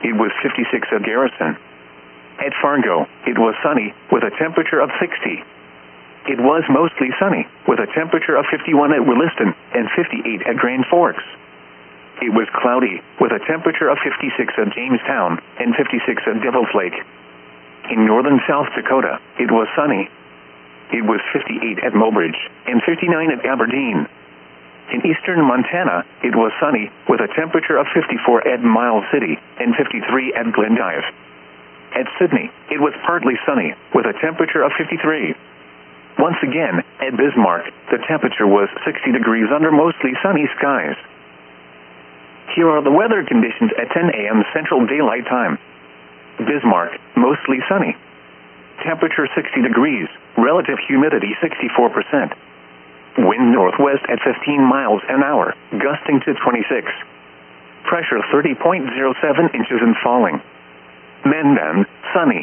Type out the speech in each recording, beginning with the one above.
it was 56 at Garrison. At Fargo, it was sunny, with a temperature of 60. It was mostly sunny, with a temperature of 51 at Williston and 58 at Grand Forks. It was cloudy, with a temperature of 56 at Jamestown and 56 at Devil's Lake. In northern South Dakota, it was sunny. It was 58 at Mobridge and 59 at Aberdeen. In eastern Montana, it was sunny, with a temperature of 54 at Miles City and 53 at Glendive. At Sydney, it was partly sunny, with a temperature of 53. Once again, at Bismarck, the temperature was 60 degrees under mostly sunny skies. Here are the weather conditions at 10 a.m. Central Daylight Time. Bismarck, mostly sunny. Temperature 60 degrees, relative humidity 64%. Wind northwest at 15 miles an hour, gusting to 26. Pressure 30.07 inches and falling. Mandan, sunny.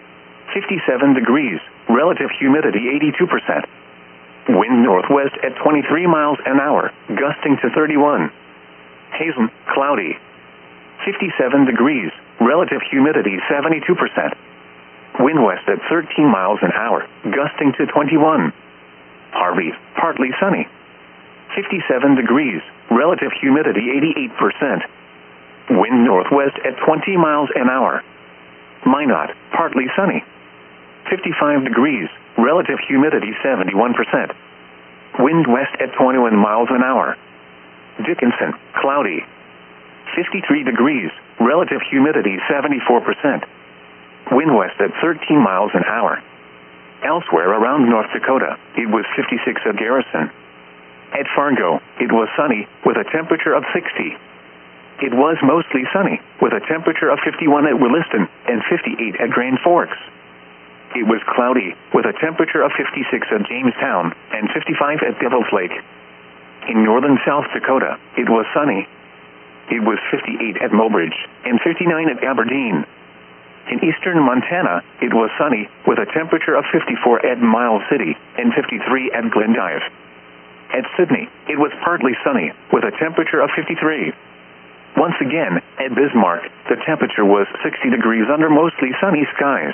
57 degrees, relative humidity 82%. Wind northwest at 23 miles an hour, gusting to 31. Hazen, cloudy. 57 degrees, relative humidity 72%. Wind west at 13 miles an hour, gusting to 21. Harvey, partly sunny. 57 degrees, relative humidity 88%. Wind northwest at 20 miles an hour. Minot, partly sunny. 55 degrees, relative humidity 71%. Wind west at 21 miles an hour. Dickinson, cloudy. 53 degrees, relative humidity 74%. Wind west at 13 miles an hour. Elsewhere around North Dakota, it was 56 at Garrison. At Fargo, it was sunny, with a temperature of 60. It was mostly sunny, with a temperature of 51 at Williston and 58 at Grand Forks. It was cloudy, with a temperature of 56 at Jamestown and 55 at Devil's Lake. In northern South Dakota, it was sunny. It was 58 at Mobridge and 59 at Aberdeen. In eastern Montana, it was sunny, with a temperature of 54 at Miles City and 53 at Glendive. At Sydney, it was partly sunny, with a temperature of 53. Once again, at Bismarck, the temperature was 60 degrees under mostly sunny skies.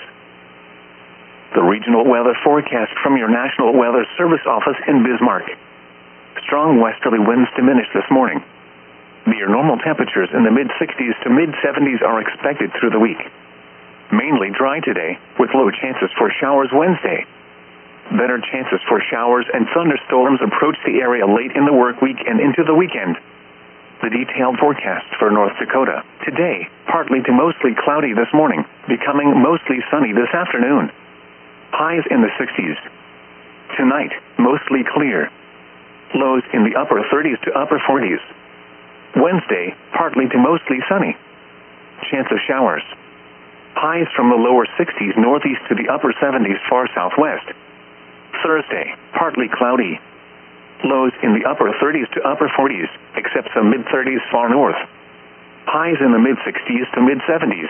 The regional weather forecast from your National Weather Service office in Bismarck. Strong westerly winds diminish this morning. Near normal temperatures in the mid-60s to mid-70s are expected through the week. Mainly dry today, with low chances for showers Wednesday. Better chances for showers and thunderstorms approach the area late in the work week and into the weekend. The detailed forecast for North Dakota. Today, partly to mostly cloudy this morning, becoming mostly sunny this afternoon. Highs in the 60s. Tonight, mostly clear. Lows in the upper 30s to upper 40s. Wednesday, partly to mostly sunny. Chance of showers. Highs from the lower 60s northeast to the upper 70s far southwest. Thursday, partly cloudy. Lows in the upper 30s to upper 40s, except some mid-30s far north. Highs in the mid-60s to mid-70s.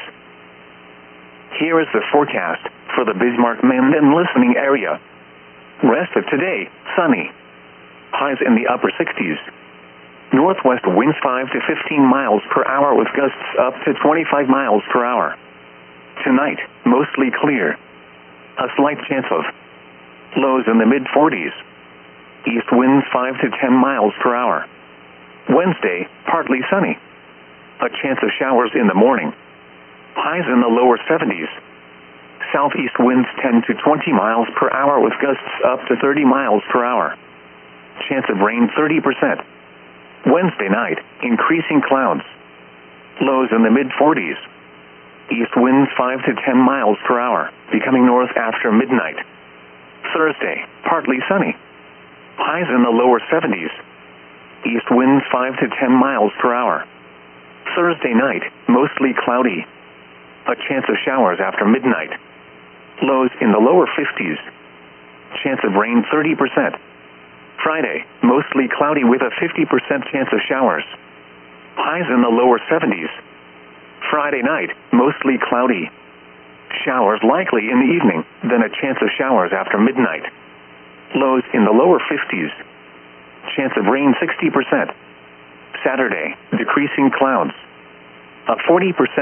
Here is the forecast for the Bismarck-Mandan listening area. Rest of today, sunny. Highs in the upper 60s. Northwest winds 5 to 15 miles per hour with gusts up to 25 miles per hour. Tonight, mostly clear. A slight chance of lows in the mid-40s. East winds 5 to 10 miles per hour. Wednesday, partly sunny. A chance of showers in the morning. Highs in the lower 70s. Southeast winds 10 to 20 miles per hour with gusts up to 30 miles per hour. Chance of rain 30%. Wednesday night, increasing clouds. Lows in the mid-40s. East winds 5 to 10 miles per hour, becoming north after midnight. Thursday, partly sunny. Highs in the lower 70s. East winds 5 to 10 miles per hour. Thursday night, mostly cloudy. A chance of showers after midnight. Lows in the lower 50s. Chance of rain 30%. Friday, mostly cloudy with a 50% chance of showers. Highs in the lower 70s. Friday night, mostly cloudy. Showers likely in the evening, then a chance of showers after midnight. Lows in the lower 50s. Chance of rain 60%. Saturday, decreasing clouds. A 40%